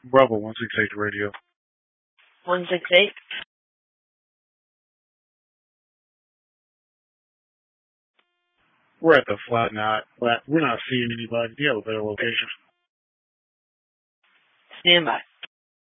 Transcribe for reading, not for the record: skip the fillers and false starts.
Bravo 168 radio. 168? We're at the flat now. We're not seeing anybody. Do you have a better location? Stand by.